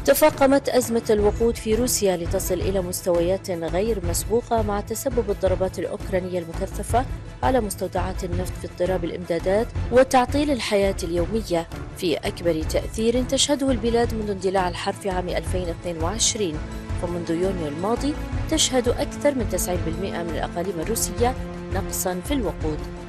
تفاقمت أزمة الوقود في روسيا لتصل إلى مستويات غير مسبوقة مع تسبب الضربات الأوكرانية المكثفة على مستودعات النفط في اضطراب الإمدادات وتعطيل الحياة اليومية في أكبر تأثير تشهده البلاد منذ اندلاع الحرب في عام 2022. فمنذ يونيو الماضي تشهد أكثر من 90% من الأقاليم الروسية نقصا في الوقود.